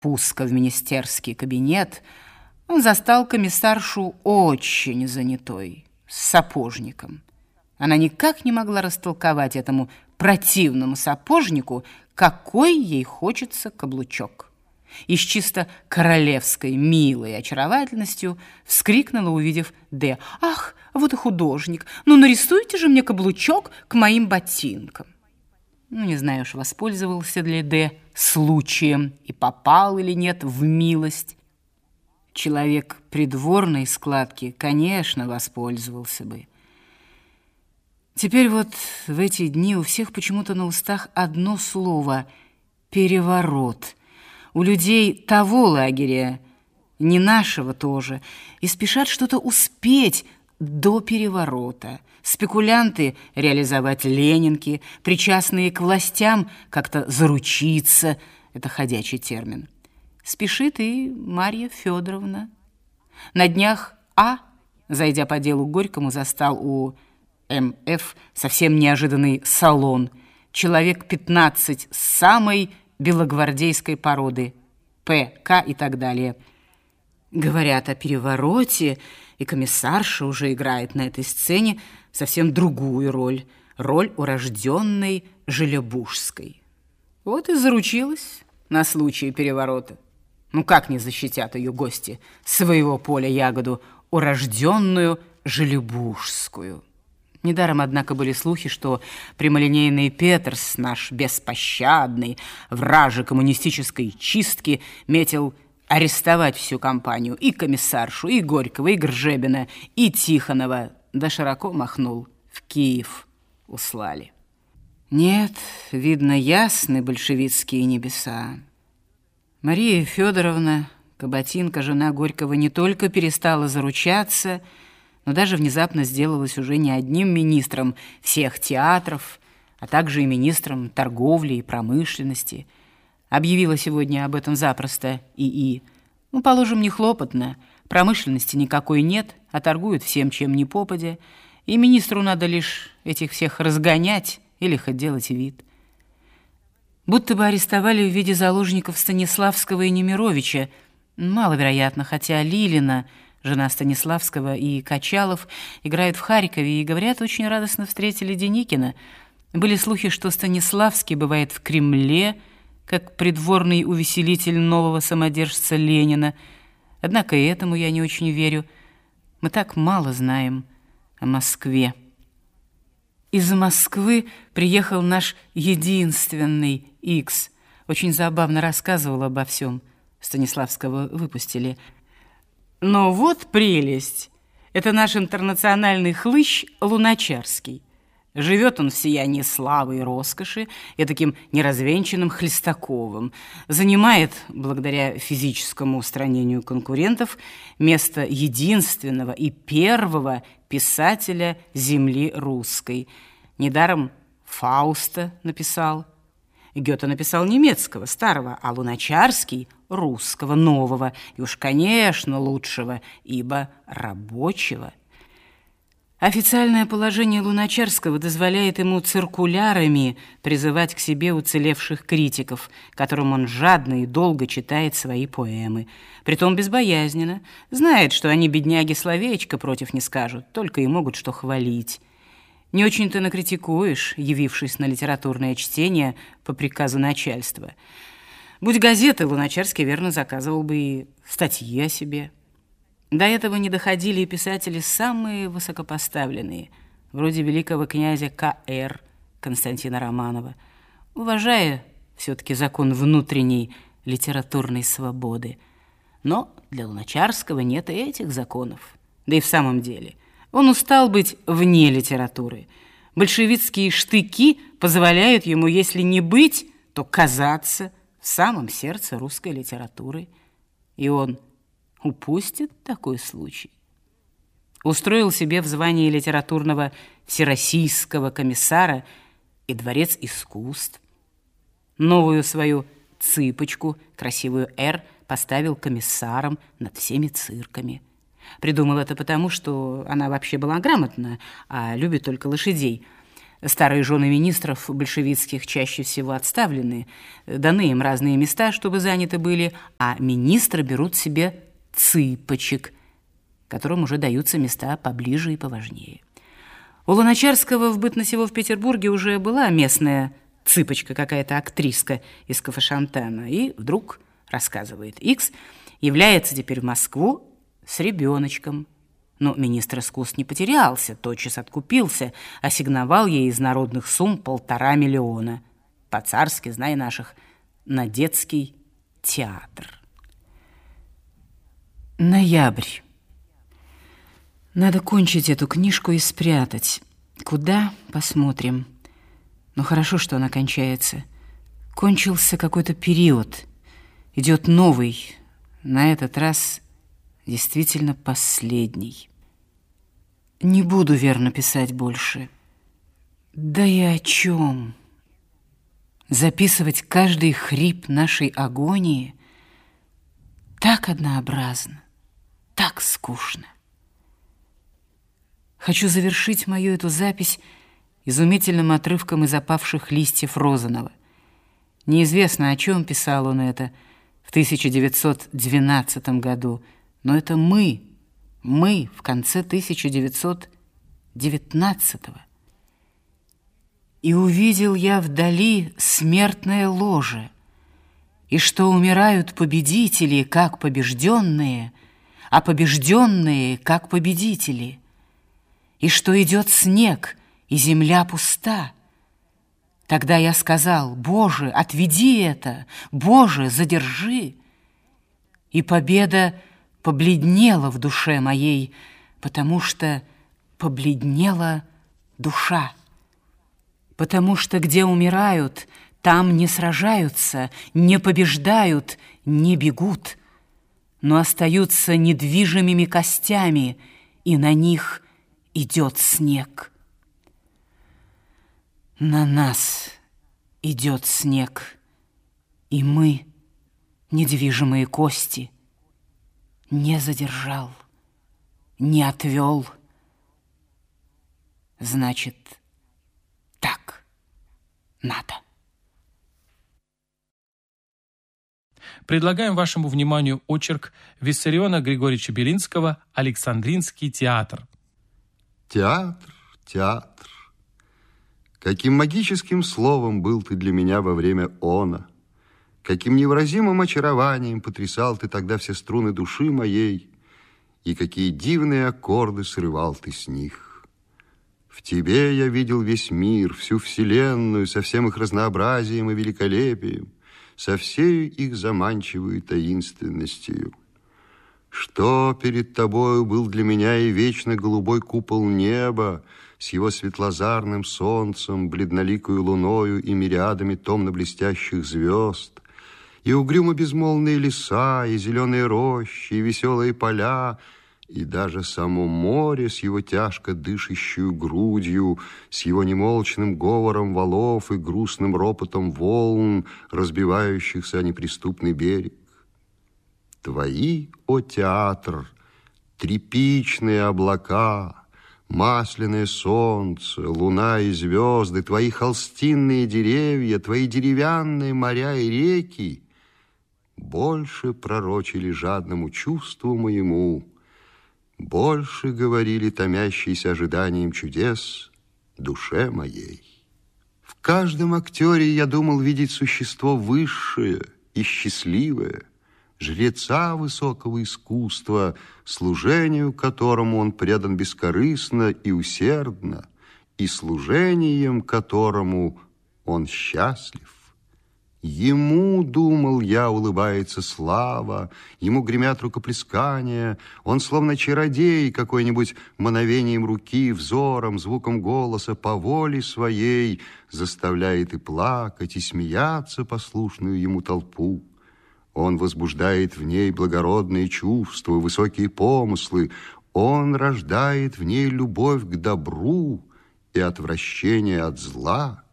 пуска в министерский кабинет, он застал комиссаршу очень занятой, с сапожником. Она никак не могла растолковать этому противному сапожнику, какой ей хочется каблучок. И с чисто королевской милой очаровательностью вскрикнула, увидев Д. «Ах, вот и художник! Ну, нарисуйте же мне каблучок к моим ботинкам!» Ну, не знаю уж, воспользовался ли Д. случаем и попал или нет в милость. Человек придворной складки, конечно, воспользовался бы. Теперь вот в эти дни у всех почему-то на устах одно слово — переворот. У людей того лагеря, не нашего тоже, и спешат что-то успеть до переворота. Спекулянты реализовать ленинки, причастные к властям как-то заручиться — это ходячий термин. Спешит и Марья Федоровна. На днях зайдя по делу Горькому, застал у М.Ф. совсем неожиданный салон. Человек 15 самой белогвардейской породы, П.К. и так далее. Говорят о перевороте, и комиссарша уже играет на этой сцене совсем другую роль — роль урожденной Желебужской. Вот и заручилась на случай переворота. Ну как не защитят ее гости своего поля ягоду, урожденную Желебужскую? Недаром, однако, были слухи, что прямолинейный Петерс, наш беспощадный, враже коммунистической чистки, метил арестовать всю компанию, и комиссаршу, и Горького, и Гржебина, и Тихонова, да широко махнул: в Киев услали. Нет, видно, ясны большевистские небеса. Мария Федоровна, Каботинка, жена Горького, не только перестала заручаться, но даже внезапно сделалась уже не одним министром всех театров, а также и министром торговли и промышленности. Объявила сегодня об этом запросто ИИ. Ну, положим, не хлопотно, промышленности никакой нет, а торгуют всем, чем ни попадя, и министру надо лишь этих всех разгонять или хоть делать вид. Будто бы арестовали в виде заложников Станиславского и Немировича. Маловероятно, хотя Лилина, жена Станиславского, и Качалов играют в Харькове и, говорят, очень радостно встретили Деникина. Были слухи, что Станиславский бывает в Кремле, как придворный увеселитель нового самодержца Ленина. Однако и этому я не очень верю. Мы так мало знаем о Москве. Из Москвы приехал наш единственный Икс. Очень забавно рассказывал обо всем. Станиславского выпустили. Но вот прелесть. Это наш интернациональный хлыщ Луначарский. Живет он в сиянии славы и роскоши, и таким неразвенчанным Хлестаковым. Занимает, благодаря физическому устранению конкурентов, место единственного и первого писателя земли русской. Недаром Фауста написал. Гёте написал немецкого, старого, а Луначарский — русского, нового, и уж, конечно, лучшего, ибо рабочего. Официальное положение Луначарского дозволяет ему циркулярами призывать к себе уцелевших критиков, которым он жадно и долго читает свои поэмы. Притом безбоязненно. Знает, что они, бедняги, словечко против не скажут, только и могут что хвалить. Не очень-то накритикуешь, явившись на литературное чтение по приказу начальства. Будь газеты, Луначарский верно заказывал бы и статьи о себе. До этого не доходили и писатели самые высокопоставленные, вроде великого князя К.Р. Константина Романова, уважая все-таки закон внутренней литературной свободы. Но для Луначарского нет и этих законов. Да и в самом деле он устал быть вне литературы. Большевистские штыки позволяют ему, если не быть, то казаться в самом сердце русской литературы. И он упустит такой случай. Устроил себе в звании литературного всероссийского комиссара и дворец искусств. Новую свою цыпочку, красивую «Р», поставил комиссаром над всеми цирками. Придумал это потому, что она вообще была грамотна, а любит только лошадей. Старые жены министров большевистских чаще всего отставлены, даны им разные места, чтобы заняты были, а министры берут себе цыпочек, которым уже даются места поближе и поважнее. У Луначарского в бытность его в Петербурге уже была местная цыпочка, какая-то актриска из Кафе-Шантана, и вдруг, рассказывает Икс, является теперь в Москву с ребеночком. Но министр искусств не потерялся, тотчас откупился, ассигновал ей из народных сумм 1,5 миллиона, по-царски, знай наших, на детский театр. Ноябрь. Надо кончить эту книжку и спрятать. Куда? Посмотрим. Но хорошо, что она кончается. Кончился какой-то период. Идет новый, на этот раз действительно последний. Не буду, верно, писать больше. Да и о чем? Записывать каждый хрип нашей агонии так однообразно, так скучно. Хочу завершить мою эту запись изумительным отрывком из «Опавших листьев» Розанова. Неизвестно, о чем писал он это в 1912 году, но это мы в конце 1919-го. И увидел я вдали смертное ложе, и что умирают победители, как побежденные, а побежденные, как победители, и что идет снег, и земля пуста. Тогда я сказал: «Боже, отведи это! Боже, задержи!» И победа побледнела в душе моей, потому что побледнела душа. Потому что где умирают, там не сражаются, не побеждают, не бегут, но остаются недвижимыми костями, и на них идет снег. На нас идет снег, и мы, недвижимые кости, не задержал, не отвел. Значит, так надо. Предлагаем вашему вниманию очерк Виссариона Григорьевича Белинского «Александринский театр». Театр, театр. Каким магическим словом был ты для меня во время она, каким невыразимым очарованием потрясал ты тогда все струны души моей, и какие дивные аккорды срывал ты с них. В тебе я видел весь мир, всю вселенную, со всем их разнообразием и великолепием, со всею их заманчивой таинственностью. Что перед тобою был для меня и вечно голубой купол неба с его светлозарным солнцем, бледноликою луною и мириадами томно-блестящих звезд, и угрюмо-безмолвные леса, и зеленые рощи, и веселые поля, и даже само море с его тяжко дышащую грудью, с его немолчным говором валов и грустным ропотом волн, разбивающихся о неприступный берег. Твои, о театр, тряпичные облака, масляное солнце, луна и звезды, твои холстинные деревья, твои деревянные моря и реки больше пророчили жадному чувству моему, больше говорили томящейся ожиданием чудес душе моей. В каждом актере я думал видеть существо высшее и счастливое, жреца высокого искусства, служению которому он предан бескорыстно и усердно, и служением которому он счастлив. Ему, думал я, улыбается слава, ему гремят рукоплескания, он словно чародей какой-нибудь мановением руки, взором, звуком голоса по воле своей заставляет и плакать, и смеяться послушную ему толпу. Он возбуждает в ней благородные чувства, высокие помыслы. Он рождает в ней любовь к добру и отвращение от зла.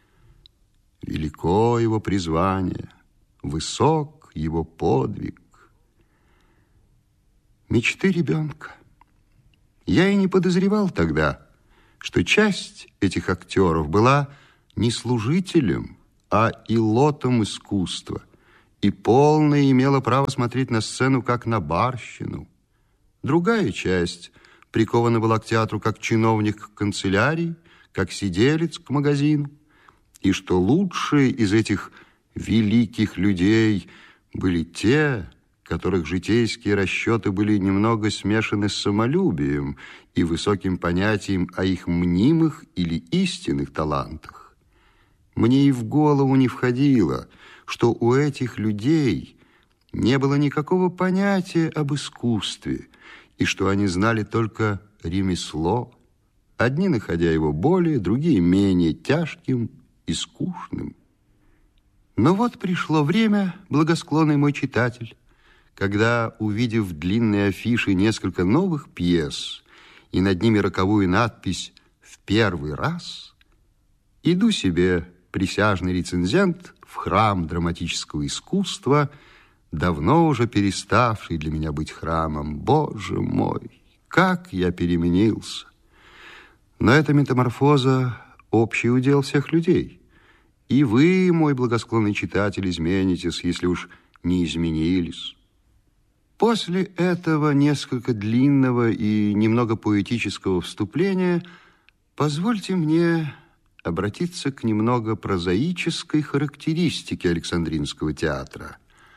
Велико его призвание, высок его подвиг. Мечты ребенка. Я и не подозревал тогда, что часть этих актеров была не служителем, а илотом искусства, и полная имела право смотреть на сцену как на барщину. Другая часть прикована была к театру как чиновник к канцелярии, как сиделец к магазину, и что лучшие из этих великих людей были те, которых житейские расчеты были немного смешаны с самолюбием и высоким понятием о их мнимых или истинных талантах. Мне и в голову не входило, что у этих людей не было никакого понятия об искусстве, и что они знали только ремесло, одни находя его более, другие менее тяжким и скучным. Но вот пришло время, благосклонный мой читатель, когда, увидев длинные афиши несколько новых пьес и над ними роковую надпись «В первый раз», иду себе, присяжный рецензент, в храм драматического искусства, давно уже переставший для меня быть храмом. Боже мой, как я переменился! Но эта метаморфоза – общий удел всех людей. И вы, мой благосклонный читатель, изменитесь, если уж не изменились. После этого несколько длинного и немного поэтического вступления позвольте мне обратиться к немного прозаической характеристике Александринского театра.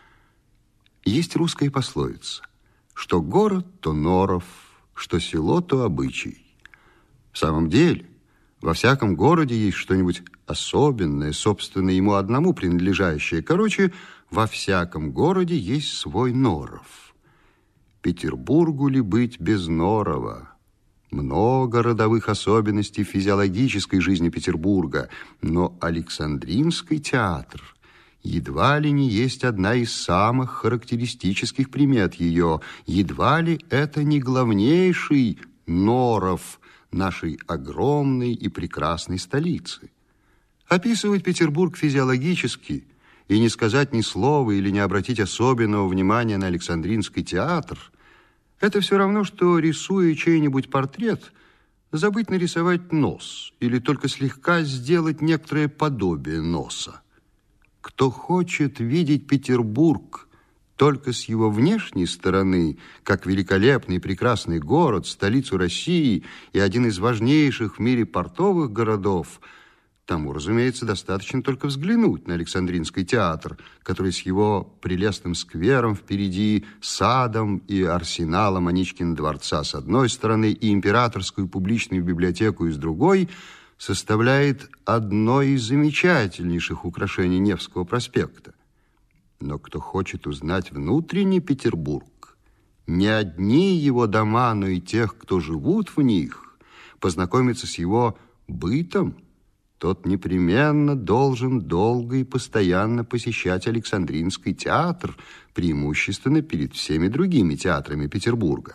Есть русская пословица: что город, то норов, что село, то обычай. В самом деле, во всяком городе есть что-нибудь особенное, собственно, ему одному принадлежащее. Короче, во всяком городе есть свой Норов. Петербургу ли быть без Норова? Много родовых особенностей физиологической жизни Петербурга, но Александринский театр едва ли не есть одна из самых характеристических примет ее, едва ли это не главнейший Норов нашей огромной и прекрасной столицы. Описывать Петербург физиологически и не сказать ни слова или не обратить особенного внимания на Александринский театр – это все равно, что, рисуя чей-нибудь портрет, забыть нарисовать нос или только слегка сделать некоторое подобие носа. Кто хочет видеть Петербург только с его внешней стороны, как великолепный и прекрасный город, столицу России и один из важнейших в мире портовых городов, тому, разумеется, достаточно только взглянуть на Александринский театр, который с его прелестным сквером впереди, садом и арсеналом Аничкина дворца с одной стороны и императорскую публичную библиотеку с другой составляет одно из замечательнейших украшений Невского проспекта. Но кто хочет узнать внутренний Петербург, не одни его дома, но и тех, кто живут в них, познакомиться с его бытом, тот непременно должен долго и постоянно посещать Александринский театр, преимущественно перед всеми другими театрами Петербурга.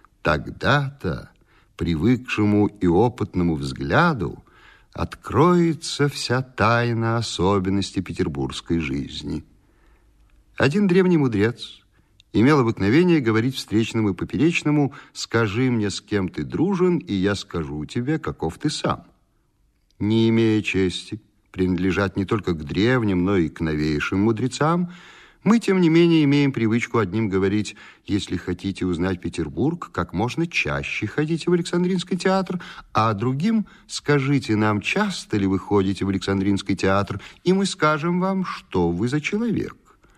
Тогда-то привыкшему и опытному взгляду откроется вся тайна особенностей петербургской жизни. Один древний мудрец имел обыкновение говорить встречному и поперечному: «Скажи мне, с кем ты дружен, и я скажу тебе, каков ты сам». Не имея чести принадлежать не только к древним, но и к новейшим мудрецам, мы, тем не менее, имеем привычку одним говорить: если хотите узнать Петербург, как можно чаще ходите в Александринский театр, а другим: скажите нам, часто ли вы ходите в Александринский театр, и мы скажем вам, что вы за человек.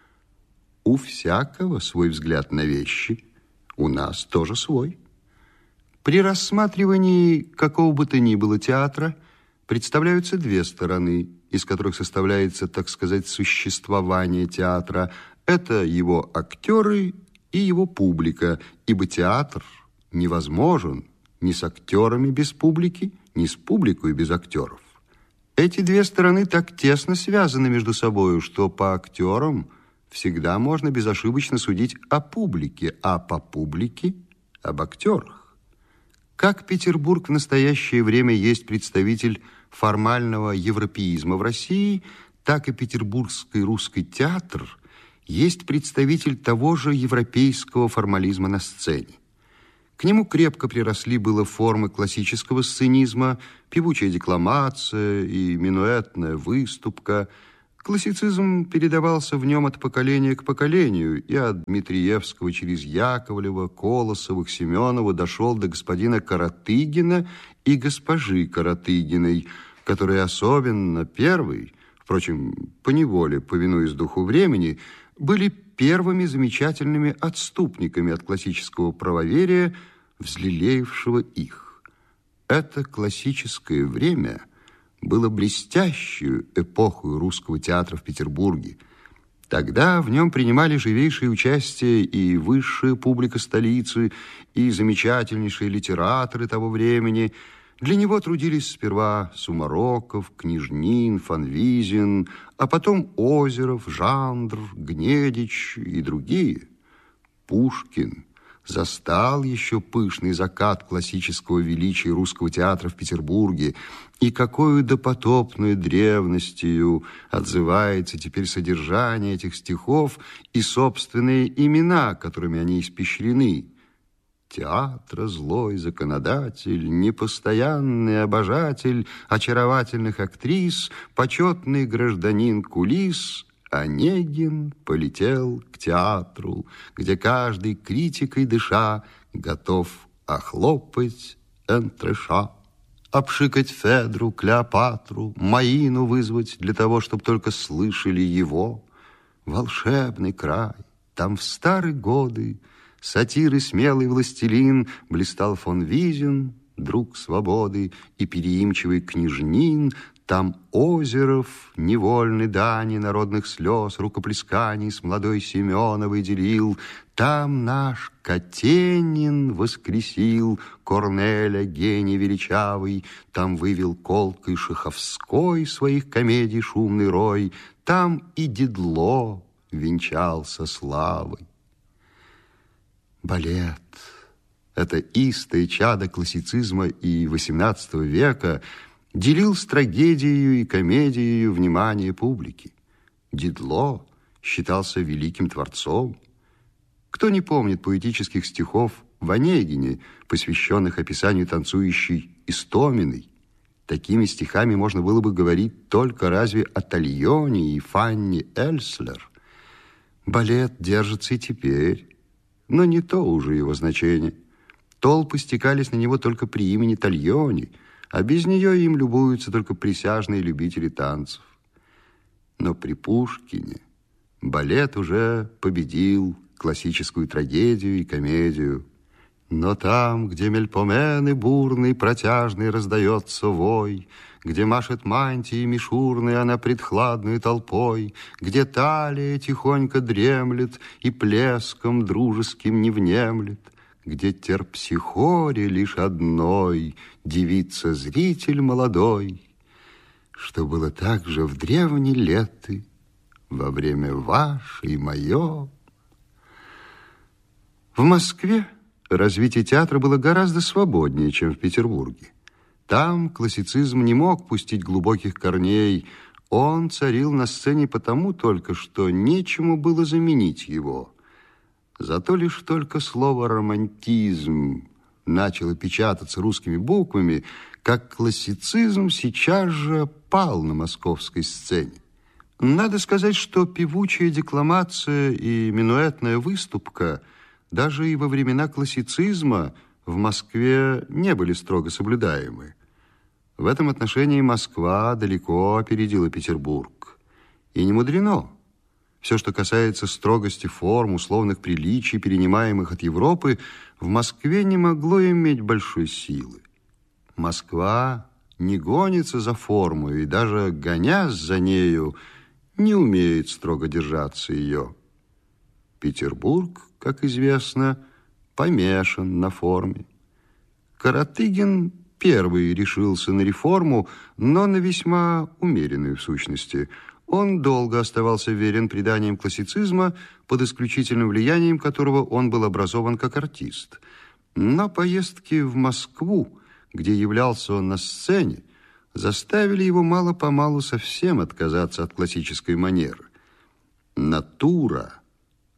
У всякого свой взгляд на вещи, у нас тоже свой. При рассматривании какого бы то ни было театра представляются две стороны, из которых составляется, так сказать, существование театра. Это его актеры и его публика, ибо театр невозможен ни с актерами без публики, ни с публикой без актеров. Эти две стороны так тесно связаны между собой, что по актерам всегда можно безошибочно судить о публике, а по публике – об актерах. Как Петербург в настоящее время есть представитель формального европеизма в России, так и Петербургский русский театр есть представитель того же европейского формализма на сцене. К нему крепко приросли было формы классического сценизма, певучая декламация и минуэтная выступка. Классицизм передавался в нем от поколения к поколению, и от Дмитриевского через Яковлева, Колосовых, Семенова дошел до господина Каратыгина и госпожи Каратыгиной, которые особенно первый, впрочем, поневоле, повинуясь духу времени, были первыми замечательными отступниками от классического правоверия, взлелеявшего их. Это классическое время было блестящую эпохой русского театра в Петербурге. Тогда в нем принимали живейшее участие и высшая публика столицы, и замечательнейшие литераторы того времени. Для него трудились сперва Сумароков, Княжнин, Фанвизин, а потом Озеров, Жандр, Гнедич и другие. Пушкин застал еще пышный закат классического величия русского театра в Петербурге, и какою допотопную древностью отзывается теперь содержание этих стихов и собственные имена, которыми они испещрены. Театра злой законодатель, непостоянный обожатель очаровательных актрис, почетный гражданин кулис, Онегин полетел к театру, где каждый критикой дыша готов охлопать Энтреша, обшикать Федру, Клеопатру, Маину вызвать для того, чтобы только слышали его. Волшебный край, там в старые годы сатиры смелый властелин блистал фон Визин, друг свободы, и переимчивый Княжнин. Там Озеров, невольный дани народных слез, рукоплесканий с молодой Семеновой делил. Там наш Катенин воскресил Корнеля, гений величавый. Там вывел колкой Шаховской своих комедий шумный рой. Там и Дидло венчался славой. Балет — это истое чадо классицизма и XVIII века — делил с трагедией и комедией внимание публики. Дидло считался великим творцом. Кто не помнит поэтических стихов в Онегине, посвященных описанию танцующей Истоминой? Такими стихами можно было бы говорить только разве о Тальоне и Фанни Эльслер. Балет держится и теперь, но не то уже его значение. Толпы стекались на него только при имени Тальони, а без нее им любуются только присяжные любители танцев. Но при Пушкине балет уже победил классическую трагедию и комедию. Но там, где мельпомены бурный, протяжный раздается вой, где машет мантией мишурной она пред хладной толпой, где талия тихонько дремлет и плеском дружеским не внемлет, где терпсихоре лишь одной девица зритель молодой, что было также в древние леты, во время ваше и мое. В Москве развитие театра было гораздо свободнее, чем в Петербурге. Там классицизм не мог пустить глубоких корней, он царил на сцене потому только, что нечему было заменить его. Зато лишь только слово «романтизм» начало печататься русскими буквами, как классицизм сейчас же пал на московской сцене. Надо сказать, что певучая декламация и минуэтная выступка даже и во времена классицизма в Москве не были строго соблюдаемы. В этом отношении Москва далеко опередила Петербург. И не мудрено. Все, что касается строгости форм, условных приличий, перенимаемых от Европы, в Москве не могло иметь большой силы. Москва не гонится за формой, и даже гонясь за нею, не умеет строго держаться ее. Петербург, как известно, помешан на форме. Каратыгин первый решился на реформу, но на весьма умеренную в сущности. Он долго оставался верен преданиям классицизма, под исключительным влиянием которого он был образован как артист. Но поездки в Москву, где являлся он на сцене, заставили его мало-помалу совсем отказаться от классической манеры. Натура,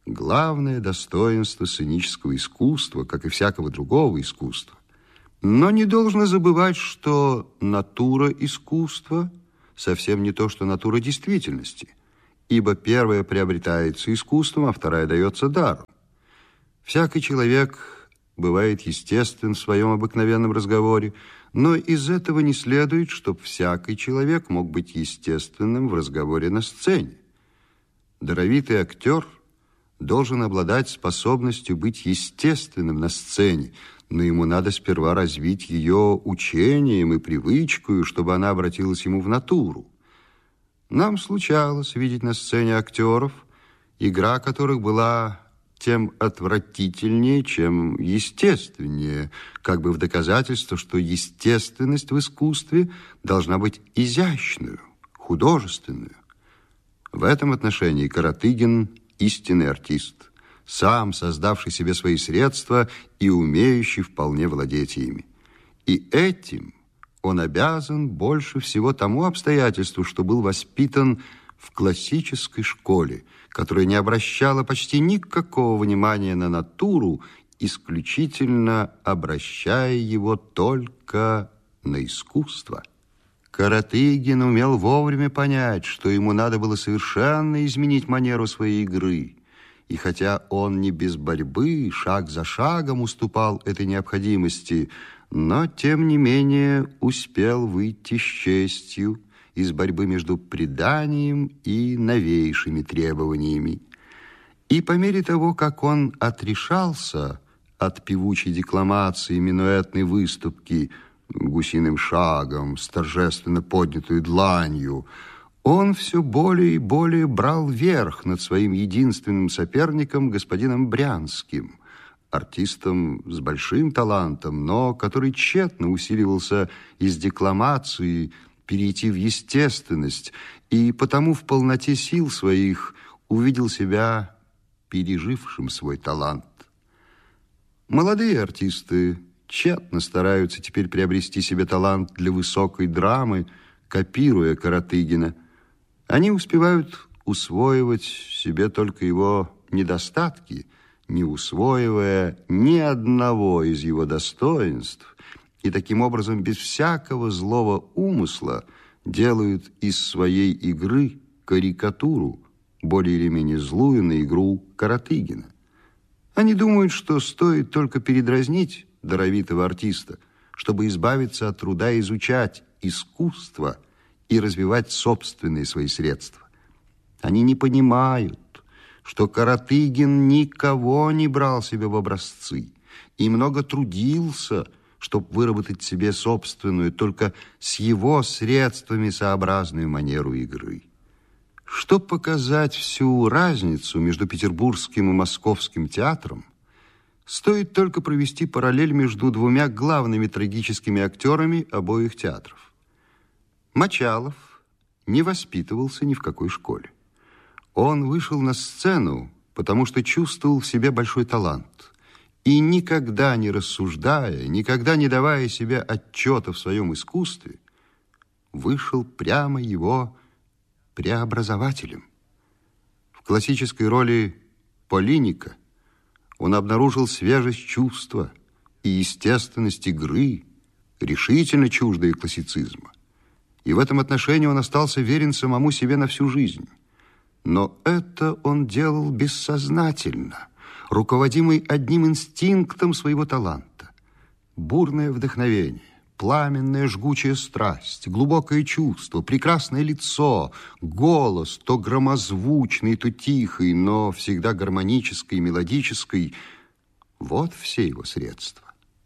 главное достоинство сценического искусства, как и всякого другого искусства. Но не должно забывать, что натура искусства совсем не то, что натура действительности, ибо первая приобретается искусством, а вторая дается даром. Всякий человек бывает естествен в своем обыкновенном разговоре, но из этого не следует, чтобы всякий человек мог быть естественным в разговоре на сцене. Даровитый актер должен обладать способностью быть естественным на сцене, но ему надо сперва развить ее учением и привычкой, чтобы она обратилась ему в натуру. Нам случалось видеть на сцене актеров, игра которых была тем отвратительнее, чем естественнее, как бы в доказательство, что естественность в искусстве должна быть изящную, художественную. В этом отношении Каратыгин – истинный артист, сам создавший себе свои средства и умеющий вполне владеть ими. И этим он обязан больше всего тому обстоятельству, что был воспитан в классической школе, которая не обращала почти никакого внимания на натуру, исключительно обращая его только на искусство. Каратыгин умел вовремя понять, что ему надо было совершенно изменить манеру своей игры. И хотя он не без борьбы, шаг за шагом уступал этой необходимости, но, тем не менее, успел выйти с честью из борьбы между преданием и новейшими требованиями. И по мере того, как он отрешался от певучей декламации минуэтной выступки гусиным шагом, с торжественно поднятой дланью, он все более и более брал верх над своим единственным соперником, господином Брянским, артистом с большим талантом, но который тщетно усиливался из декламации перейти в естественность, и потому в полноте сил своих увидел себя пережившим свой талант. Молодые артисты тщетно стараются теперь приобрести себе талант для высокой драмы, копируя Каратыгина. Они успевают усвоивать себе только его недостатки, не усвоивая ни одного из его достоинств, и таким образом без всякого злого умысла делают из своей игры карикатуру, более или менее злую, на игру Каратыгина. Они думают, что стоит только передразнить даровитого артиста, чтобы избавиться от труда изучать искусство и развивать собственные свои средства. Они не понимают, что Каратыгин никого не брал себе в образцы и много трудился, чтобы выработать себе собственную, только с его средствами сообразную манеру игры. Чтобы показать всю разницу между петербургским и московским театром, стоит только провести параллель между двумя главными трагическими актерами обоих театров. Мочалов не воспитывался ни в какой школе. Он вышел на сцену, потому что чувствовал в себе большой талант. И никогда не рассуждая, никогда не давая себе отчета в своем искусстве, вышел прямо его преобразователем. В классической роли Полиника он обнаружил свежесть чувства и естественность игры, решительно чуждые классицизма. И в этом отношении он остался верен самому себе на всю жизнь. Но это он делал бессознательно, руководимый одним инстинктом своего таланта. Бурное вдохновение, пламенная жгучая страсть, глубокое чувство, прекрасное лицо, голос, то громозвучный, то тихий, но всегда гармонический и мелодический. Вот все его средства.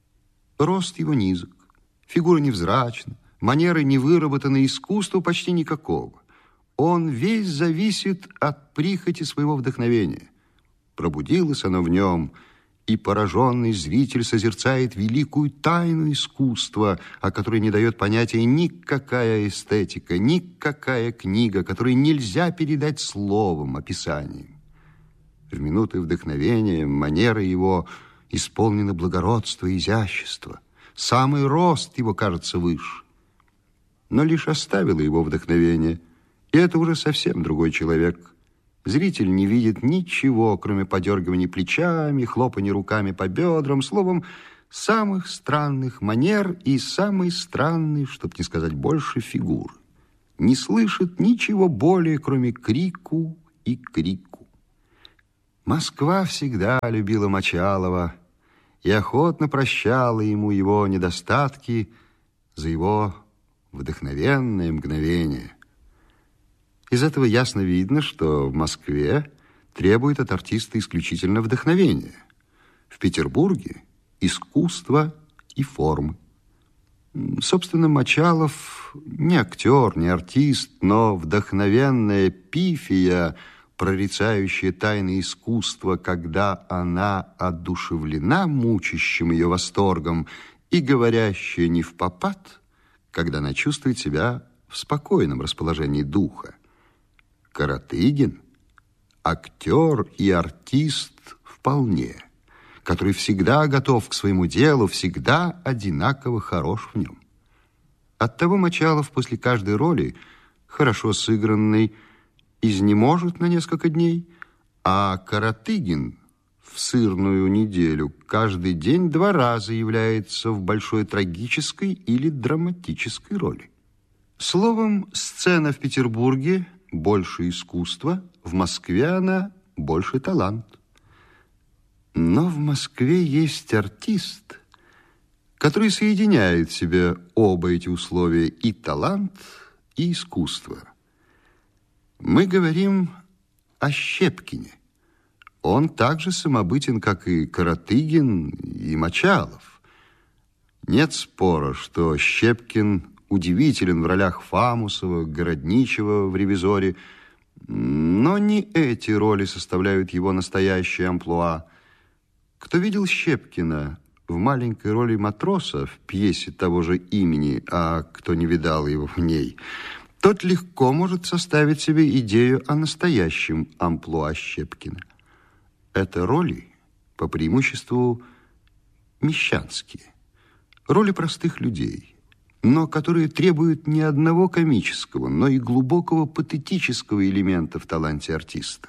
Рост его низок, фигура невзрачна, манеры не выработаны, искусства почти никакого. Он весь зависит от прихоти своего вдохновения. Пробудилось оно в нем, и пораженный зритель созерцает великую тайну искусства, о которой не дает понятия никакая эстетика, никакая книга, которую нельзя передать словом, описанием. В минуты вдохновения манеры его исполнены благородства и изящества. Самый рост его кажется выше. Но лишь оставило его вдохновение, и это уже совсем другой человек. Зритель не видит ничего, кроме подергивания плечами, хлопания руками по бедрам, словом, самых странных манер и самой странной, чтобы не сказать больше, фигуры. Не слышит ничего более, кроме крику и крику. Москва всегда любила Мочалова и охотно прощала ему его недостатки за его вдохновенное мгновение. Из этого ясно видно, что в Москве требует от артиста исключительно вдохновения. В Петербурге – искусство и формы. Собственно, Мочалов не актер, не артист, но вдохновенная пифия, прорицающая тайны искусства, когда она одушевлена мучащим ее восторгом, и говорящая не впопад, когда она чувствует себя в спокойном расположении духа. Каратыгин – актер и артист вполне, который всегда готов к своему делу, всегда одинаково хорош в нем. Оттого Мочалов после каждой роли, хорошо сыгранной, изнеможет на несколько дней, а Каратыгин в сырную неделю каждый день 2 раза является в большой трагической или драматической роли. Словом, сцена в Петербурге – больше искусства, в Москве она больше талант. Но в Москве есть артист, который соединяет в себе оба эти условия, и талант, и искусство. Мы говорим о Щепкине. Он так же самобытен, как и Каратыгин, и Мочалов. Нет спора, что Щепкин удивителен в ролях Фамусова, Городничего в «Ревизоре», но не эти роли составляют его настоящее амплуа. Кто видел Щепкина в маленькой роли матроса в пьесе того же имени, а кто не видал его в ней, тот легко может составить себе идею о настоящем амплуа Щепкина. Это роли, по преимуществу, мещанские, роли простых людей, но которые требуют не одного комического, но и глубокого патетического элемента в таланте артиста.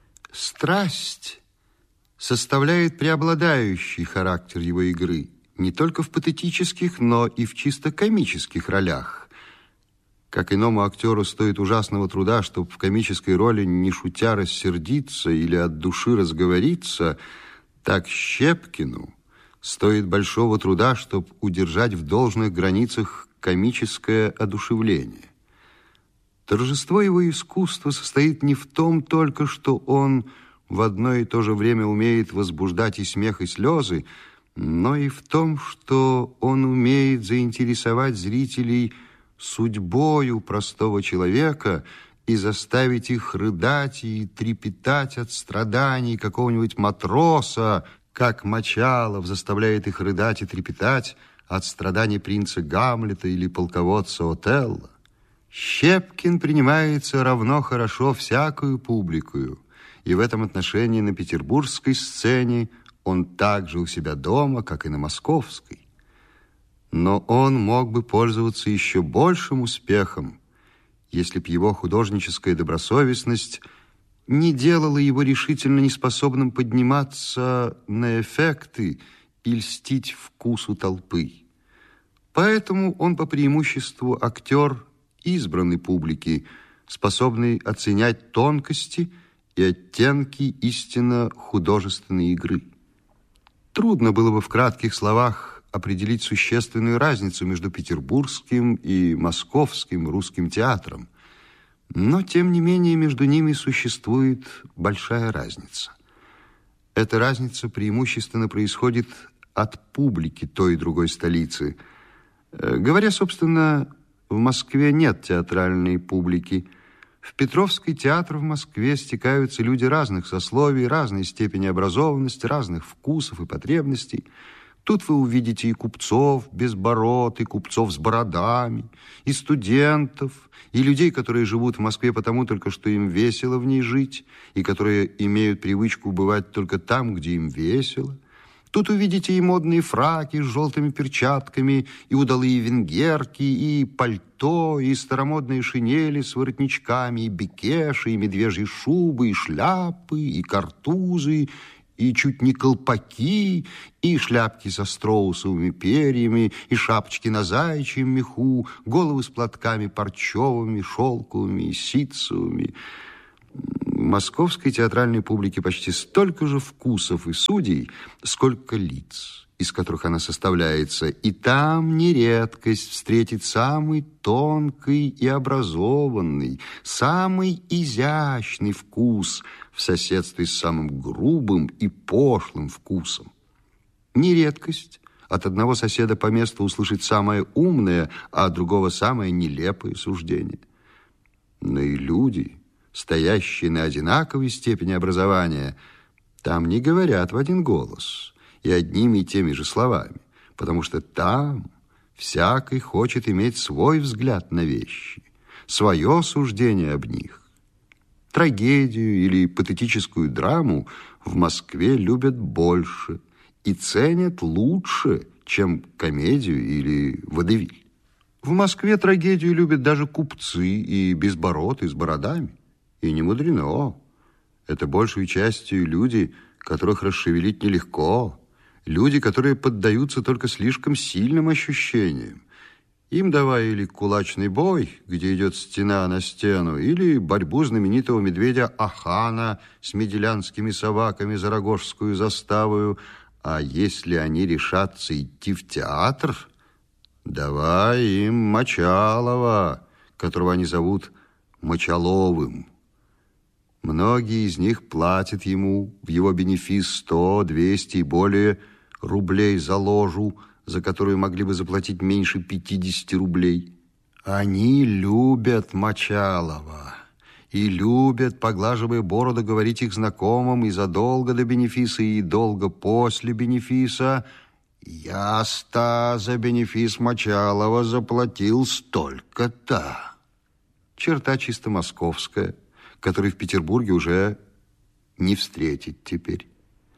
Страсть составляет преобладающий характер его игры не только в патетических, но и в чисто комических ролях. Как иному актеру стоит ужасного труда, чтобы в комической роли не шутя рассердиться или от души разговориться, так Щепкину стоит большого труда, чтобы удержать в должных границах комическое одушевление. Торжество его искусства состоит не в том только, что он в одно и то же время умеет возбуждать и смех, и слезы, но и в том, что он умеет заинтересовать зрителей судьбою простого человека и заставить их рыдать и трепетать от страданий какого-нибудь матроса, как Мочалов заставляет их рыдать и трепетать от страданий принца Гамлета или полководца Отелло. Щепкин принимается равно хорошо всякую публикую, и в этом отношении на петербургской сцене он так же у себя дома, как и на московской. Но он мог бы пользоваться еще большим успехом, если б его художническая добросовестность не делала его решительно неспособным подниматься на эффекты и льстить вкусу толпы. Поэтому он по преимуществу актер избранной публики, способный оценять тонкости и оттенки истинно художественной игры. Трудно было бы в кратких словах определить существенную разницу между петербургским и московским русским театром. Но, тем не менее, между ними существует большая разница. Эта разница преимущественно происходит от публики той и другой столицы. Говоря, собственно, в Москве нет театральной публики. В Петровский театр в Москве стекаются люди разных сословий, разной степени образованности, разных вкусов и потребностей. Тут вы увидите и купцов без бород, и купцов с бородами, и студентов, и людей, которые живут в Москве потому только, что им весело в ней жить, и которые имеют привычку бывать только там, где им весело. Тут увидите и модные фраки с желтыми перчатками, и удалые венгерки, и пальто, и старомодные шинели с воротничками, и бекеши, и медвежьи шубы, и шляпы, и картузы, и чуть не колпаки, и шляпки со страусовыми перьями, и шапочки на заячьем меху, головы с платками парчевыми, шелковыми и ситцевыми. В московской театральной публике почти столько же вкусов и судей, сколько лиц, из которых она составляется. И там не редкость встретить самый тонкий и образованный, самый изящный вкус в соседстве с самым грубым и пошлым вкусом. Не редкость от одного соседа по месту услышать самое умное, а от другого самое нелепое суждение. Но и люди, стоящие на одинаковой степени образования, там не говорят в один голос и одними и теми же словами, потому что там всякий хочет иметь свой взгляд на вещи, свое суждение об них. Трагедию или патетическую драму в Москве любят больше и ценят лучше, чем комедию или водевиль. В Москве трагедию любят даже купцы и безбородые с бородами. И не мудрено. Это большей частью люди, которых расшевелить нелегко. Люди, которые поддаются только слишком сильным ощущениям. Им давай или кулачный бой, где идет стена на стену, или борьбу знаменитого медведя Ахана с меделянскими собаками за Рогожскую заставою. А если они решатся идти в театр, давай им Мочалова, которого они зовут Мочаловым. Многие из них платят ему в его бенефис 100, 200 и более рублей за ложу, за которую могли бы заплатить меньше 50 рублей. Они любят Мочалова и любят, поглаживая бороду, говорить их знакомым и задолго до бенефиса, и долго после бенефиса: «Я-ста за бенефис Мочалова заплатил столько-то». Черта чисто московская, который в Петербурге уже не встретить теперь.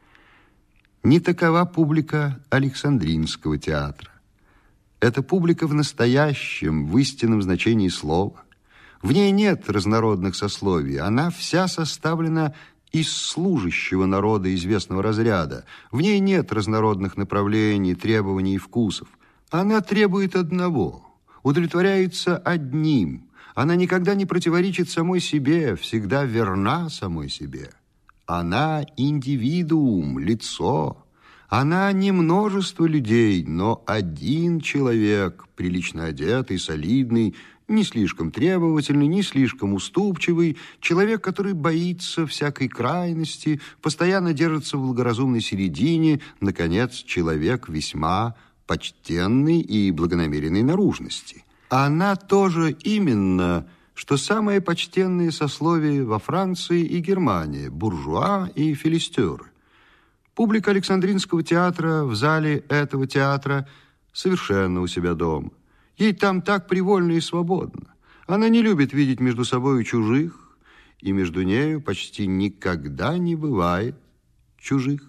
Не такова публика Александринского театра. Это публика в настоящем, в истинном значении слова. В ней нет разнородных сословий. Она вся составлена из служащего народа известного разряда. В ней нет разнородных направлений, требований и вкусов. Она требует одного, удовлетворяется одним. Она никогда не противоречит самой себе, всегда верна самой себе. Она индивидуум, лицо. Она не множество людей, но один человек, прилично одетый, солидный, не слишком требовательный, не слишком уступчивый, человек, который боится всякой крайности, постоянно держится в благоразумной середине, наконец, человек весьма почтенный и благонамеренной наружности. Она тоже именно, что самые почтенные сословия во Франции и Германии, буржуа и филистеры. Публика Александринского театра в зале этого театра совершенно у себя дома. Ей там так привольно и свободно. Она не любит видеть между собой чужих, и между нею почти никогда не бывает чужих.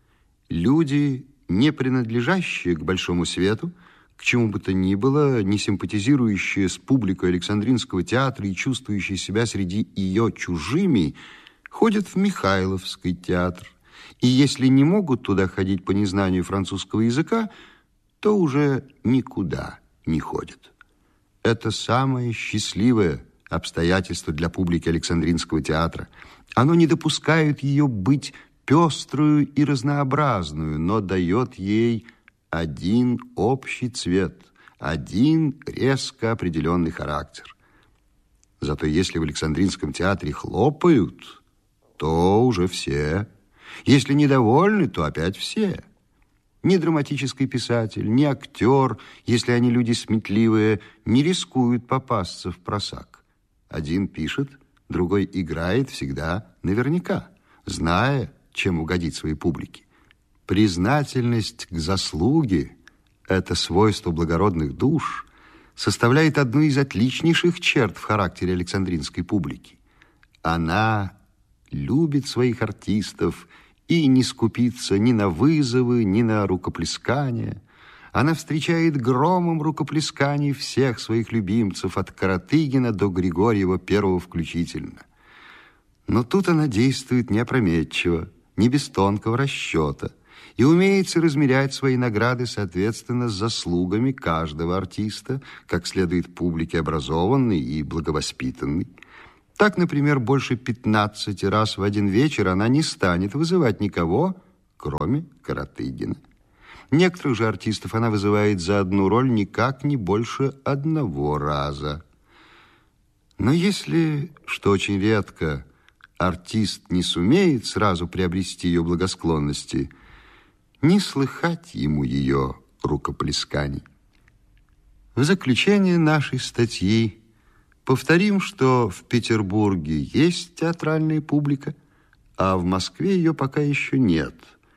Люди, не принадлежащие к большому свету, к чему бы то ни было, не симпатизирующие с публикой Александринского театра и чувствующие себя среди ее чужими, ходят в Михайловский театр. И если не могут туда ходить по незнанию французского языка, то уже никуда не ходят. Это самое счастливое обстоятельство для публики Александринского театра. Оно не допускает ее быть пеструю и разнообразную, но дает ей один общий цвет, один резко определенный характер. Зато если в Александринском театре хлопают, то уже все. Если недовольны, то опять все. Ни драматический писатель, ни актер, если они люди сметливые, не рискуют попасться в просак. Один пишет, другой играет всегда наверняка, зная, чем угодить своей публике. Признательность к заслуге, это свойство благородных душ, составляет одну из отличнейших черт в характере Александринской публики. Она любит своих артистов и не скупится ни на вызовы, ни на рукоплескания. Она встречает громом рукоплесканий всех своих любимцев, от Каратыгина до Григорьева первого включительно. Но тут она действует не опрометчиво, не без тонкого расчета, и умеет соразмерять свои награды соответственно с заслугами каждого артиста, как следует публике образованной и благовоспитанной. Так, например, больше 15 раз в один вечер она не станет вызывать никого, кроме Каратыгина. Некоторых же артистов она вызывает за одну роль никак не больше 1 раза. Но если, что очень редко, артист не сумеет сразу приобрести ее благосклонности, не слыхать ему ее рукоплесканий. В заключение нашей статьи повторим, что в Петербурге есть театральная публика, а в Москве ее пока еще нет.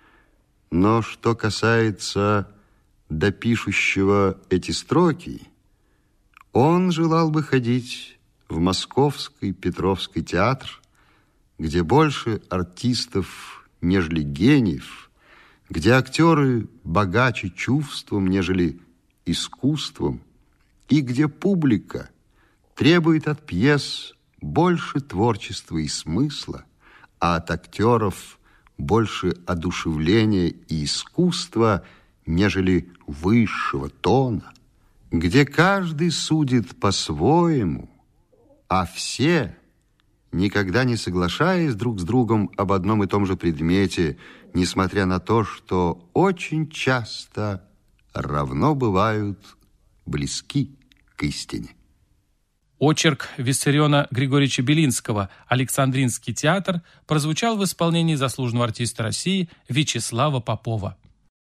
Но что касается допишущего эти строки, он желал бы ходить в Московский Петровский театр, где больше артистов, нежели гениев, где актеры богаче чувством, нежели искусством, и где публика требует от пьес больше творчества и смысла, а от актеров больше одушевления и искусства, нежели высшего тона, где каждый судит по-своему, а все, никогда не соглашаясь друг с другом об одном и том же предмете, несмотря на то, что очень часто равно бывают близки к истине. Очерк Виссариона Григорьевича Белинского «Александринский театр» прозвучал в исполнении заслуженного артиста России Вячеслава Попова.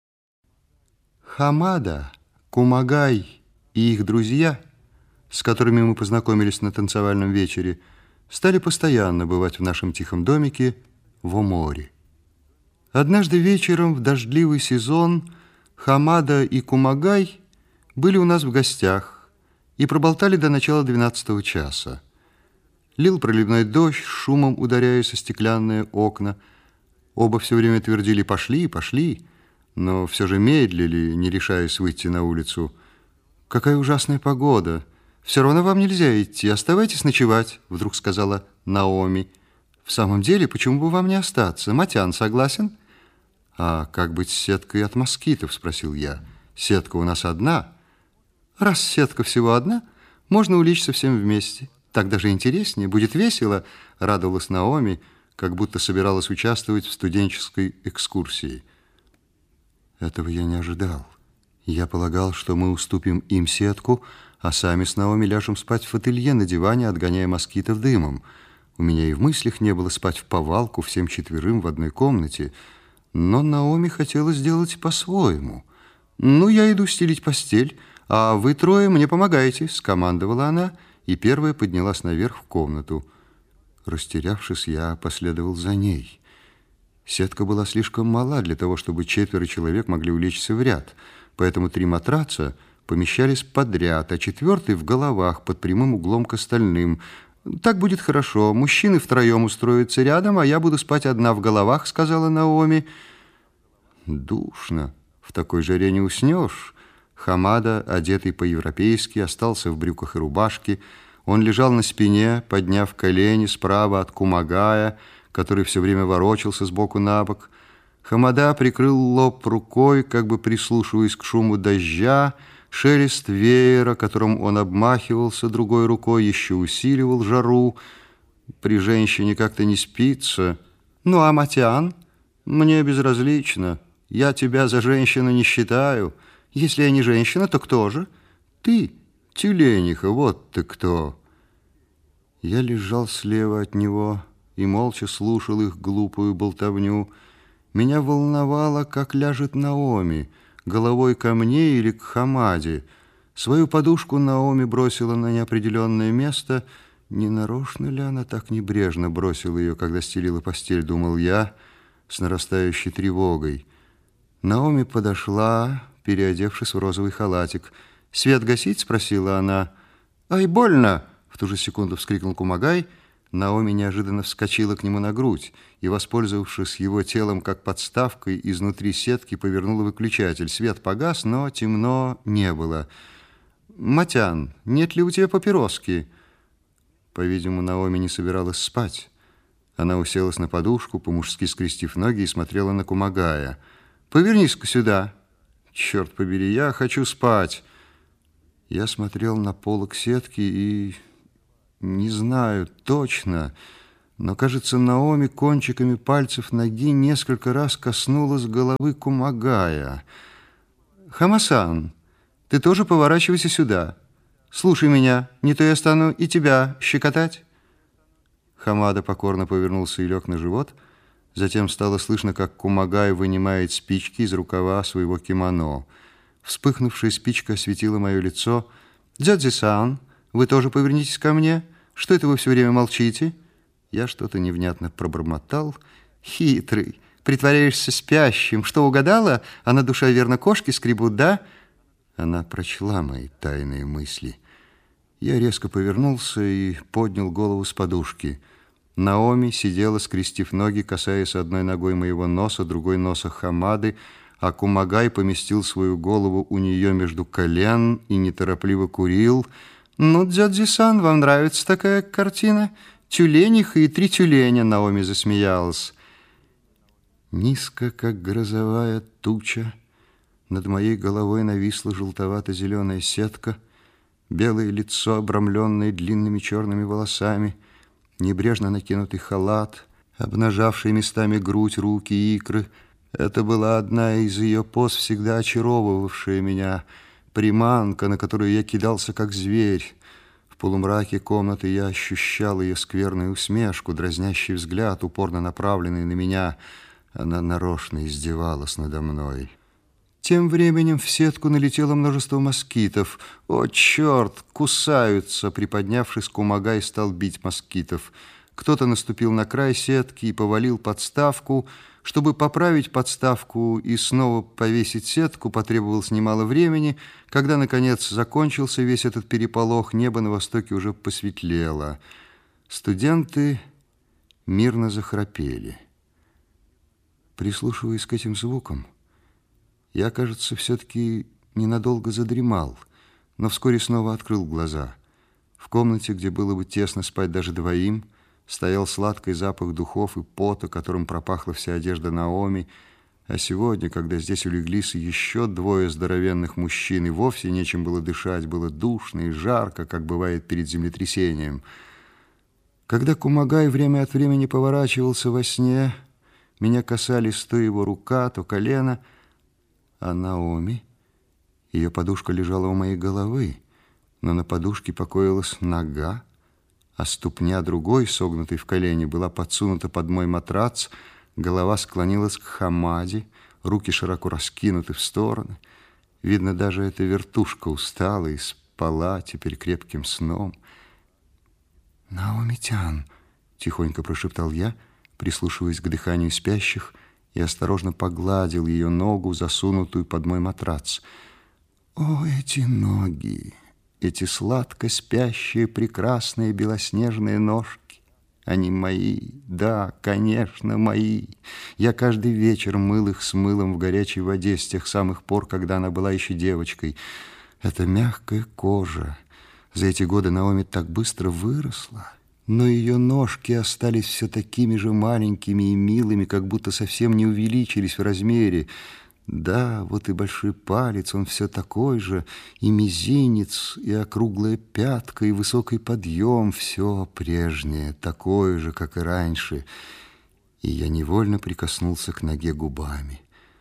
Хамада, Кумагай и их друзья, с которыми мы познакомились на танцевальном вечере, стали постоянно бывать в нашем тихом домике в Оморе. Однажды вечером в дождливый сезон Хамада и Кумагай были у нас в гостях и проболтали до начала 12 часа. Лил проливной дождь, шумом ударяясь о стеклянные окна. Оба все время твердили «пошли, пошли», но все же медлили, не решаясь выйти на улицу. «Какая ужасная погода! Все равно вам нельзя идти, оставайтесь ночевать», вдруг сказала Наоми. «В самом деле, почему бы вам не остаться? Матян согласен?» «А как быть с сеткой от москитов?» – спросил я. «Сетка у нас одна». «Раз сетка всего одна, можно улечься всем вместе. Так даже интереснее, будет весело», – радовалась Наоми, как будто собиралась участвовать в студенческой экскурсии. Этого я не ожидал. Я полагал, что мы уступим им сетку, а сами с Наоми ляжем спать в ателье на диване, отгоняя москитов дымом. У меня и в мыслях не было спать вповалку всем четверым в одной комнате, но Наоми хотела сделать по-своему. «Ну, я иду стелить постель, а вы трое мне помогаете», — скомандовала она, и первая поднялась наверх в комнату. Растерявшись, я последовал за ней. Сетка была слишком мала для того, чтобы 4 человек могли улечься в ряд, поэтому 3 матраца помещались подряд, а 4-й в головах под прямым углом к остальным. «Так будет хорошо. Мужчины втроем устроятся рядом, а я буду спать одна в головах», — сказала Наоми. «Душно. В такой жаре не уснешь». Хамада, одетый по-европейски, остался в брюках и рубашке. Он лежал на спине, подняв колени справа от Кумагая, который все время ворочался сбоку на бок. Хамада прикрыл лоб рукой, как бы прислушиваясь к шуму дождя. Шелест веера, которым он обмахивался другой рукой, еще усиливал жару. При женщине как-то не спится. «Ну, а Матян? Мне безразлично. Я тебя за женщину не считаю. Если я не женщина, то кто же? Ты, тюлениха, вот ты кто!» Я лежал слева от него и молча слушал их глупую болтовню. Меня волновало, как ляжет Наоми, головой ко мне или к Хамаде. Свою подушку Наоми бросила на неопределенное место. Не нарочно ли она так небрежно бросила ее, когда стелила постель, думал я, с нарастающей тревогой. Наоми подошла, переодевшись в розовый халатик. «Свет гасить?» — спросила она. «Ай, больно!» — в ту же секунду вскрикнул Кумагай. Наоми неожиданно вскочила к нему на грудь и, воспользовавшись его телом как подставкой, изнутри сетки повернула выключатель. Свет погас, но темно не было. «Матян, нет ли у тебя папироски?» По-видимому, Наоми не собиралась спать. Она уселась на подушку, по-мужски скрестив ноги, и смотрела на Кумагая. «Повернись-ка сюда!» «Черт побери, я хочу спать!» Я смотрел на полок сетки и... не знаю точно, но, кажется, Наоми кончиками пальцев ноги несколько раз коснулась головы Кумагая. «Хама-сан, ты тоже поворачивайся сюда. Слушай меня, не то я стану и тебя щекотать». Хамада покорно повернулся и лег на живот. Затем стало слышно, как Кумагай вынимает спички из рукава своего кимоно. Вспыхнувшая спичка осветила мое лицо. «Дзядзи-сан, вы тоже повернитесь ко мне? Что это вы все время молчите?» Я что-то невнятно пробормотал. «Хитрый, притворяешься спящим. Что, угадала? А на душе, верно, кошки скребут, да?» Она прочла мои тайные мысли. Я резко повернулся и поднял голову с подушки. Наоми сидела, скрестив ноги, касаясь одной ногой моего носа, другой носа Хамады, а Кумагай поместил свою голову у нее между колен и неторопливо курил. «Ну, дядзи-сан, вам нравится такая картина? Тюлениха и 3 тюленя», — Наоми засмеялась. Низко, как грозовая туча, над моей головой нависла желтовато-зеленая сетка, белое лицо, обрамленное длинными черными волосами, небрежно накинутый халат, обнажавший местами грудь, руки и икры. Это была одна из ее поз, всегда очаровывавшая меня, приманка, на которую я кидался, как зверь. В полумраке комнаты я ощущал ее скверную усмешку, дразнящий взгляд, упорно направленный на меня. Она нарочно издевалась надо мной. Тем временем в сетку налетело множество москитов. «О, черт! Кусаются!» Приподнявшись, Кумагай стал бить москитов. Кто-то наступил на край сетки и повалил подставку. Чтобы поправить подставку и снова повесить сетку, потребовалось немало времени. Когда, наконец, закончился весь этот переполох, небо на востоке уже посветлело. Студенты мирно захрапели. Прислушиваясь к этим звукам, я, кажется, все-таки ненадолго задремал, но вскоре снова открыл глаза. В комнате, где было бы тесно спать даже двоим, стоял сладкий запах духов и пота, которым пропахла вся одежда Наоми, а сегодня, когда здесь улеглись еще 2 здоровенных мужчин, и вовсе нечем было дышать, было душно и жарко, как бывает перед землетрясением. Когда Кумагай время от времени поворачивался во сне, меня касались то его рука, то колено, а Наоми, ее подушка лежала у моей головы, но на подушке покоилась нога, а ступня другой, согнутой в колене, была подсунута под мой матрац, голова склонилась к Хамаде, руки широко раскинуты в стороны. Видно, даже эта вертушка устала и спала теперь крепким сном. «Наоми-тян», — тихонько прошептал я, прислушиваясь к дыханию спящих, и осторожно погладил ее ногу, засунутую под мой матрац. «О, эти ноги! Эти сладко спящие, прекрасные белоснежные ножки! Они мои, да, конечно, мои! Я каждый вечер мыл их с мылом в горячей воде с тех самых пор, когда она была еще девочкой. Это мягкая кожа. За эти годы Наоми так быстро выросла, но ее ножки остались все такими же маленькими и милыми, как будто совсем не увеличились в размере. Да, вот и большой палец, он все такой же, и мизинец, и округлая пятка, и высокий подъем, все прежнее, такое же, как и раньше. И я невольно прикоснулся к ноге губами.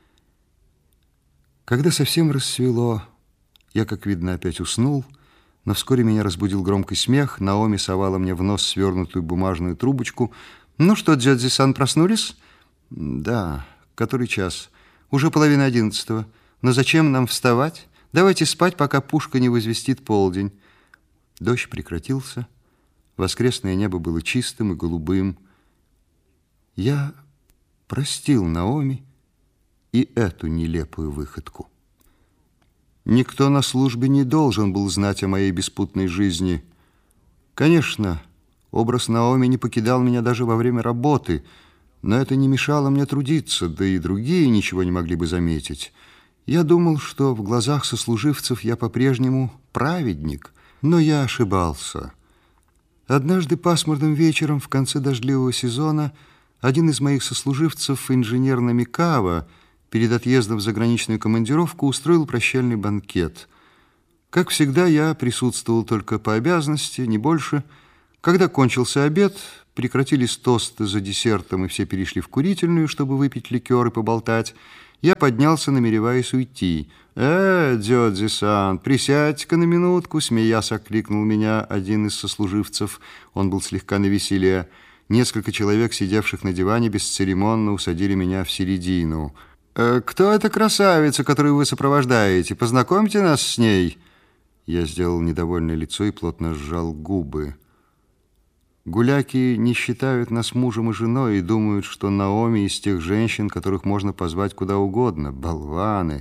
Когда совсем рассвело, я, как видно, опять уснул, но вскоре меня разбудил громкий смех. Наоми совала мне в нос свернутую бумажную трубочку. «Ну что, дядзи-сан, проснулись?» «Да. Который час?» «Уже 10:30. Но зачем нам вставать? Давайте спать, пока пушка не возвестит полдень». Дождь прекратился. Воскресное небо было чистым и голубым. Я простил Наоми и эту нелепую выходку. Никто на службе не должен был знать о моей беспутной жизни. Конечно, Образ Наоми не покидал меня даже во время работы, но это не мешало мне трудиться, да и другие ничего не могли бы заметить. Я думал, что в глазах сослуживцев я по-прежнему праведник, но я ошибался. Однажды пасмурным вечером в конце дождливого сезона один из моих сослуживцев, инженер Намикава, перед отъездом в заграничную командировку устроил прощальный банкет. Как всегда, я присутствовал только по обязанности, не больше. Когда кончился обед, прекратились тосты за десертом, и все перешли в курительную, чтобы выпить ликер и поболтать, я поднялся, намереваясь уйти. Дзёдзи-сан, присядь-ка на минутку», — смеясь окликнул меня один из сослуживцев. Он был слегка навеселе. Несколько человек, сидевших на диване, бесцеремонно усадили меня в середину. «Кто эта красавица, которую вы сопровождаете? Познакомьте нас с ней». Я сделал недовольное лицо и плотно сжал губы. Гуляки не считают нас мужем и женой и думают, что Наоми из тех женщин, которых можно позвать куда угодно. Болваны.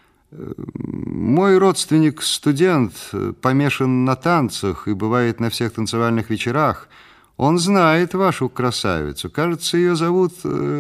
Мой родственник, студент, помешан на танцах и бывает на всех танцевальных вечерах. Он знает вашу красавицу. Кажется, ее зовут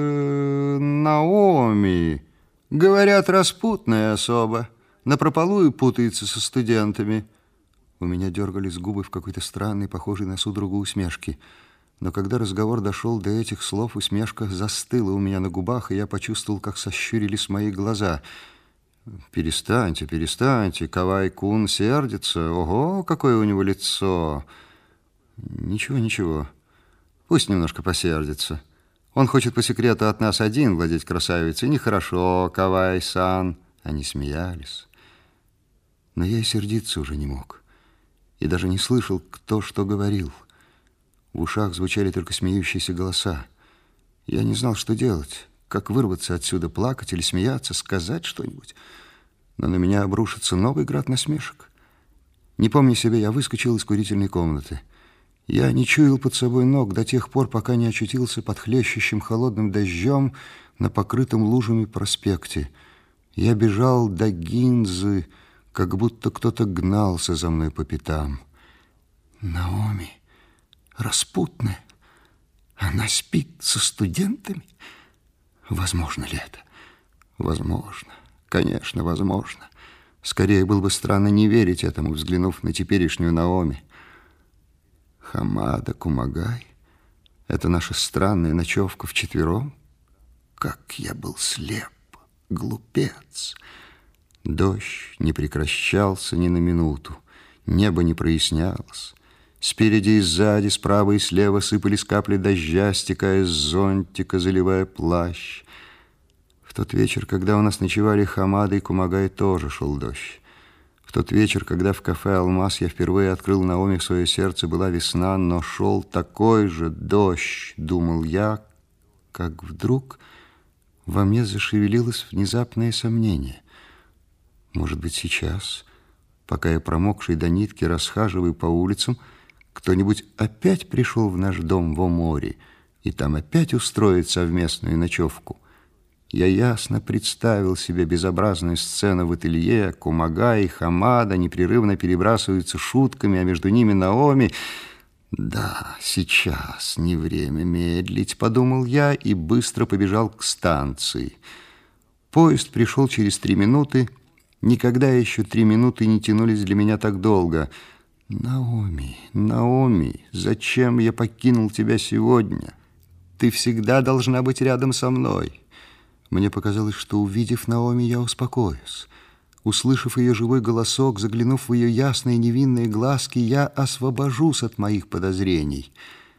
Наоми. Говорят, распутная особа. Напропалую путается со студентами. У меня дергались губы в какой-то странной, похожей на судорогу усмешки. Но когда разговор дошел до этих слов, усмешка застыла у меня на губах, и я почувствовал, как сощурились мои глаза. «Перестаньте, перестаньте, Кавай-кун сердится. Ого, какое у него лицо!» «Ничего, ничего. Пусть немножко посердится. Он хочет по секрету от нас один владеть красавицей. Нехорошо, Кавай-сан». Они смеялись. Но я и сердиться уже не мог. И даже не слышал, кто что говорил. В ушах звучали только смеющиеся голоса. Я не знал, что делать, как вырваться отсюда, плакать или смеяться, сказать что-нибудь. Но на меня обрушится новый град насмешек. Не помня себя, я выскочил из курительной комнаты. Я не чуял под собой ног до тех пор, пока не очутился под хлещущим холодным дождем на покрытом лужами проспекте. Я бежал до Гинзы, как будто кто-то гнался за мной по пятам. Наоми, распутная, она спит со студентами? Возможно ли это? Возможно, конечно, возможно. Скорее было бы странно не верить этому, взглянув на теперешнюю Наоми. Хамада Кумагай, это наша странная ночевка вчетвером? Как я был слеп, глупец! Дождь не прекращался ни на минуту, небо не прояснялось. Спереди и сзади, справа и слева сыпались капли дождя, стекая с зонтика, заливая плащ. В тот вечер, когда у нас ночевали Хамада и Кумагай, тоже шел дождь. В тот вечер, когда в кафе «Алмаз» я впервые открыл Наоми в свое сердце, была весна, но шел такой же дождь, думал я, как вдруг во мне зашевелилось внезапное сомнение. Может быть, сейчас, пока я промокший до нитки расхаживаю по улицам, кто-нибудь опять пришел в наш дом в Омори и там опять устроит совместную ночевку. Я ясно представил себе безобразную сцену в ателье. Кумагай и Хамада непрерывно перебрасываются шутками, а между ними Наоми. «Да, сейчас не время медлить», — подумал я и быстро побежал к станции. Поезд пришел через 3 минуты. Никогда еще 3 минуты не тянулись для меня так долго. «Наоми, Наоми, зачем я покинул тебя сегодня? Ты всегда должна быть рядом со мной». Мне показалось, что, увидев Наоми, я успокоюсь. Услышав ее живой голосок, заглянув в ее ясные невинные глазки, я освобожусь от моих подозрений.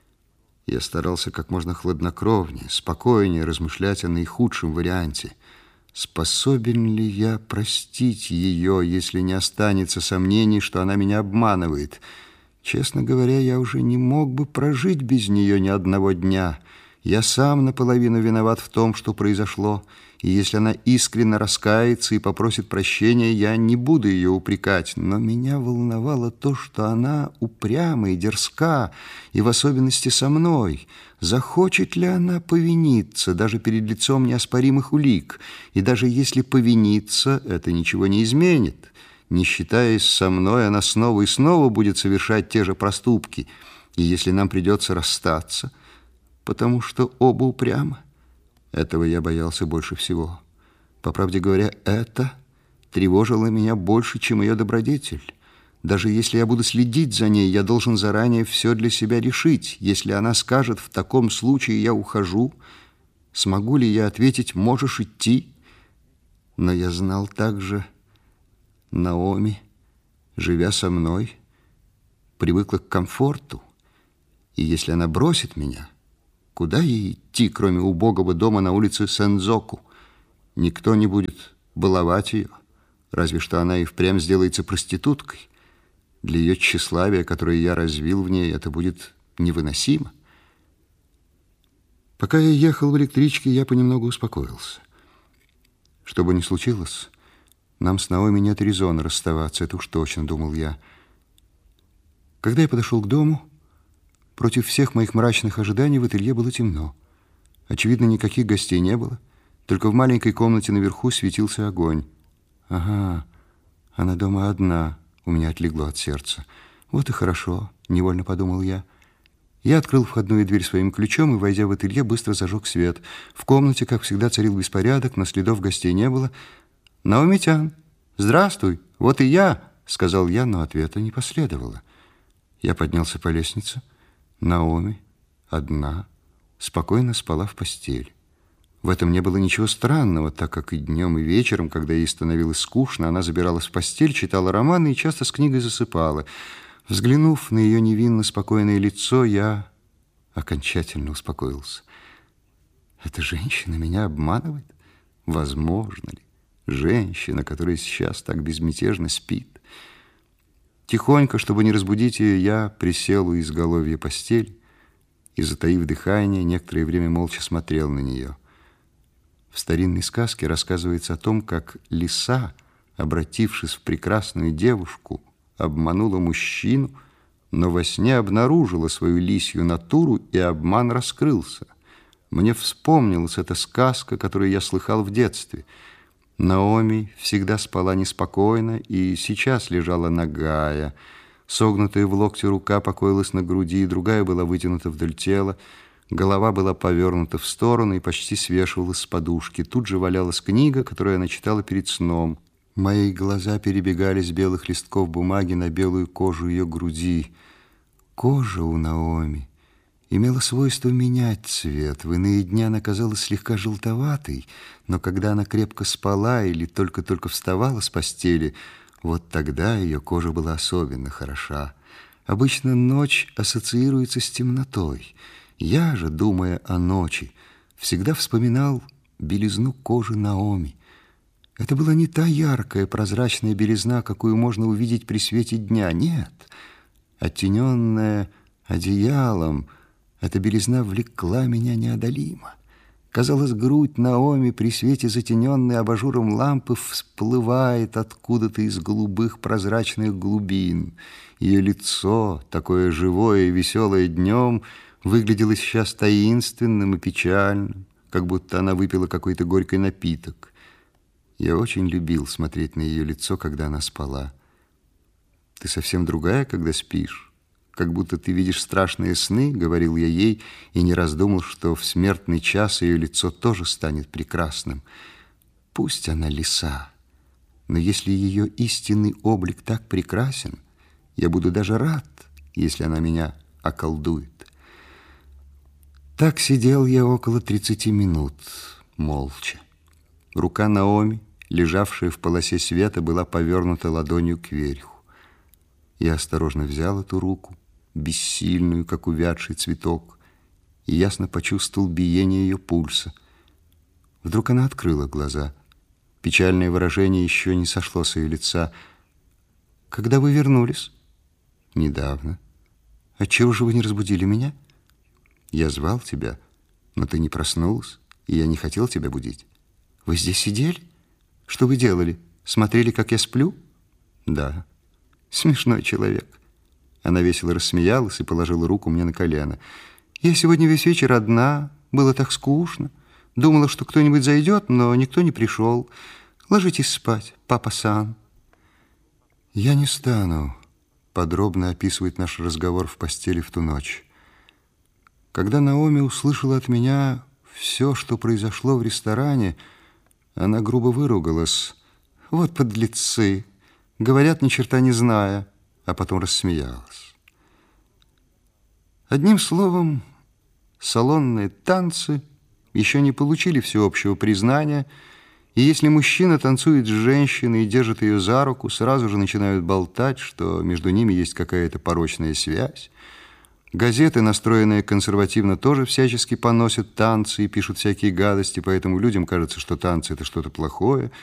Я старался как можно хладнокровнее, спокойнее размышлять о наихудшем варианте. Способен ли я простить ее, если не останется сомнений, что она меня обманывает? Честно говоря, я уже не мог бы прожить без нее ни одного дня. Я сам наполовину виноват в том, что произошло, и если она искренне раскается и попросит прощения, я не буду ее упрекать. Но меня волновало то, что она упряма и дерзка, и в особенности со мной. Захочет ли она повиниться, даже перед лицом неоспоримых улик? И даже если повинится, это ничего не изменит. Не считаясь со мной, она снова и снова будет совершать те же проступки. И если нам придется расстаться, потому что оба упрямы, этого я боялся больше всего. По правде говоря, это тревожило меня больше, чем ее добродетель. Даже если я буду следить за ней, я должен заранее все для себя решить. Если она скажет: в таком случае я ухожу, смогу ли я ответить: можешь идти? Но я знал также, Наоми, живя со мной, привыкла к комфорту. И если она бросит меня, куда ей идти, кроме убогого дома на улице Сэндзоку? Никто не будет баловать ее, разве что она и впрямь сделается проституткой. Для ее тщеславия, которое я развил в ней, это будет невыносимо. Пока я ехал в электричке, я понемногу успокоился. Что бы ни случилось, нам с Наоми нет резона расставаться, это уж точно, думал я. Когда я подошел к дому, против всех моих мрачных ожиданий в ателье было темно. Очевидно, никаких гостей не было, только в маленькой комнате наверху светился огонь. Ага, она дома одна. У меня отлегло от сердца. Вот и хорошо, невольно подумал я. Я открыл входную дверь своим ключом и, войдя в ателье, быстро зажег свет. В комнате, как всегда, царил беспорядок, но следов гостей не было. «Наомитян, здравствуй, вот и я», — сказал я, но ответа не последовало. Я поднялся по лестнице. Наоми, одна, спокойно спала в постели. В этом не было ничего странного, так как и днем, и вечером, когда ей становилось скучно, она забиралась в постель, читала романы и часто с книгой засыпала. Взглянув на ее невинно спокойное лицо, я окончательно успокоился. Эта женщина меня обманывает? Возможно ли? Женщина, которая сейчас так безмятежно спит. Тихонько, чтобы не разбудить ее, я присел у изголовья постели и, затаив дыхание, некоторое время молча смотрел на нее. В старинной сказке рассказывается о том, как лиса, обратившись в прекрасную девушку, обманула мужчину, но во сне обнаружила свою лисью натуру, и обман раскрылся. Мне вспомнилась эта сказка, которую я слыхал в детстве. Наоми всегда спала неспокойно и сейчас лежала нагая. Согнутая в локте рука покоилась на груди, другая была вытянута вдоль тела. Голова была повернута в сторону и почти свешивалась с подушки. Тут же валялась книга, которую она читала перед сном. Мои глаза перебегали с белых листков бумаги на белую кожу ее груди. Кожа у Наоми имела свойство менять цвет. В иные дни она казалась слегка желтоватой, но когда она крепко спала или только-только вставала с постели, вот тогда ее кожа была особенно хороша. Обычно ночь ассоциируется с темнотой. Я же, думая о ночи, всегда вспоминал белизну кожи Наоми. Это была не та яркая прозрачная белизна, какую можно увидеть при свете дня. Нет, оттененная одеялом, эта белизна влекла меня неодолимо. Казалось, грудь Наоми при свете затененной абажуром лампы всплывает откуда-то из голубых прозрачных глубин. Ее лицо, такое живое и веселое днем, выглядело сейчас таинственным и печальным, как будто она выпила какой-то горький напиток. Я очень любил смотреть на ее лицо, когда она спала. «Ты совсем другая, когда спишь, как будто ты видишь страшные сны», — говорил я ей, и не раз думал, что в смертный час ее лицо тоже станет прекрасным. Пусть она лиса, но если ее истинный облик так прекрасен, я буду даже рад, если она меня околдует. Так сидел я около 30 минут, молча. Рука Наоми, лежавшая в полосе света, была повернута ладонью кверху. Я осторожно взял эту руку, бессильную, как увядший цветок, и ясно почувствовал биение ее пульса. Вдруг она открыла глаза. Печальное выражение еще не сошло с ее лица. «Когда вы вернулись?» «Недавно». «Отчего же вы не разбудили меня?» «Я звал тебя, но ты не проснулась, и я не хотел тебя будить». «Вы здесь сидели? Что вы делали? Смотрели, как я сплю?» «Да». «Смешной человек». Она весело рассмеялась и положила руку мне на колено. «Я сегодня весь вечер одна, было так скучно. Думала, что кто-нибудь зайдет, но никто не пришел. Ложитесь спать, папа-сан». «Я не стану. подробно описывает наш разговор в постели в ту ночь. Когда Наоми услышала от меня все, что произошло в ресторане, она грубо выругалась. Вот подлецы, говорят, ни черта не зная, а потом рассмеялась. Одним словом, салонные танцы еще не получили всеобщего признания, и если мужчина танцует с женщиной и держит ее за руку, сразу же начинают болтать, что между ними есть какая-то порочная связь. Газеты, настроенные консервативно, тоже всячески поносят танцы и пишут всякие гадости, поэтому людям кажется, что танцы – это что-то плохое,